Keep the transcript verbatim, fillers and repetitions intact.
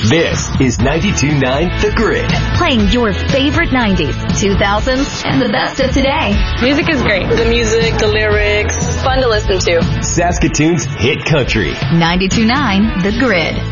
This is ninety-two point nine The Grid. Playing your favorite nineties, two thousands, and the best of today. Music is great. The music, the lyrics, fun to listen to. Saskatoon's hit country. ninety-two point nine The Grid.